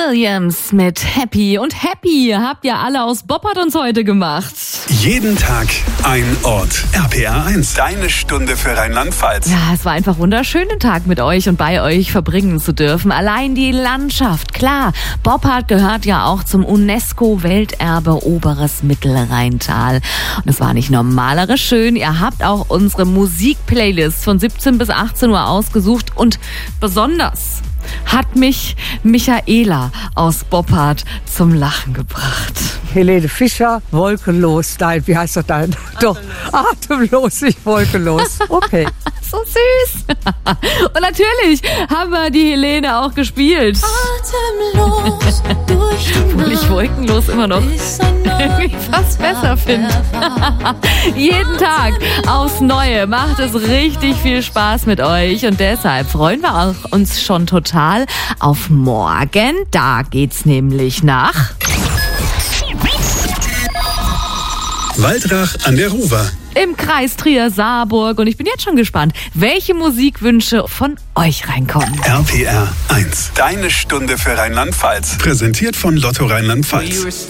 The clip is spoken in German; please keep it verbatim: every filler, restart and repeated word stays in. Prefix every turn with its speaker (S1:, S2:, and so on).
S1: Williams mit Happy. Und Happy habt ihr alle aus Boppard uns heute gemacht.
S2: Jeden Tag ein Ort. R P R eins, deine Stunde für Rheinland-Pfalz.
S1: Ja, es war einfach wunderschön, den Tag mit euch und bei euch verbringen zu dürfen. Allein die Landschaft, klar. Boppard gehört ja auch zum UNESCO-Welterbe Oberes Mittelrheintal. Und es war nicht nur malerisch schön, ihr habt auch unsere Musik-Playlist von siebzehn bis achtzehn Uhr ausgesucht und besonders hat mich Michaela aus Boppard zum Lachen gebracht.
S3: Helene Fischer, wolkenlos, nein, wie heißt das dann? Doch, atemlos, nicht wolkenlos. Okay.
S1: So süß. Und natürlich haben wir die Helene auch gespielt.
S4: Atemlos durch die
S1: Obwohl ich wolkenlos immer noch irgendwie fast besser finde. Jeden Tag aufs Neue macht es richtig viel Spaß mit euch und deshalb freuen wir auch uns schon total auf morgen. Da geht's nämlich nach
S2: Waldrach an der Ruwer.
S1: im Kreis Trier-Saarburg und ich bin jetzt schon gespannt, welche Musikwünsche von euch reinkommen.
S2: R P R eins, deine Stunde für Rheinland-Pfalz. Präsentiert von Lotto Rheinland-Pfalz.